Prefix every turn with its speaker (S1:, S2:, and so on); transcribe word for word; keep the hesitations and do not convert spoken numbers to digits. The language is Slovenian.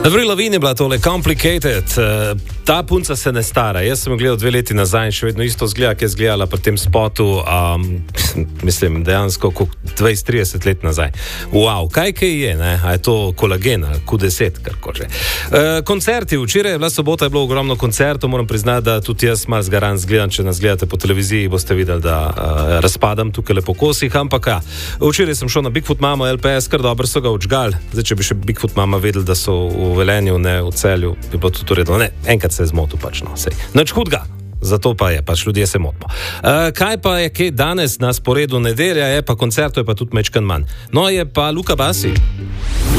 S1: Avril Lavigne je bila tole Complicated. Uh, ta punca se ne stara. Jaz sem jo gledal dve leti nazaj in še vedno isto zgleda, ki je zgledala pri tem spotu, um, mislim, dejansko dvajset trideset let nazaj. Wow, kaj kaj je, ne? A je to kolagen, Q deset, karkoli že. Uh, koncerti, včeraj je bila sobota, je bilo ogromno koncertov, moram priznati, da tudi jaz malo zgaran zgledam, če nas gledate po televiziji, boste videli, da uh, razpadam tukaj lepo kosih, ampak ja, včeraj sem šel na Bigfoot Mamo L P S, kar dobro so ga odžgal. Zdaj, če bi še Bigfoot Mama vedel, da so v Velenju, ne v Celju, bi bilo tudi uredno. Ne, enkrat se je zmotil pač, no, sej. Nič hudga, zato pa je, pač ljudje se motimo. Uh, kaj pa je, kaj danes na sporedu nedelja, je pa koncertov, je pa tudi mečkan manj. No, je pa Luka Basi.